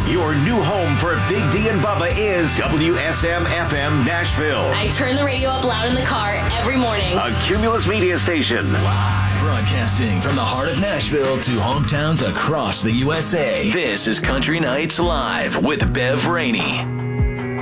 Your new home for Big D and Bubba is WSM-FM Nashville. I turn the radio up loud in the car every morning. A Cumulus media station. Broadcasting from the heart of Nashville to hometowns across the USA. This is Country Nights Live with Bev Rainey.